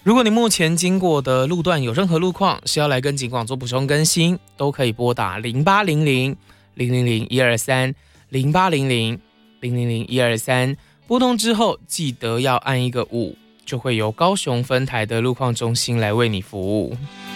如果你目前经过的路段有任何路况是要来跟警广做补充更新，都可以拨打0800-000-123，0800-000-123，拨通之后记得要按一个5，就会由高雄分台的路况中心来为你服务。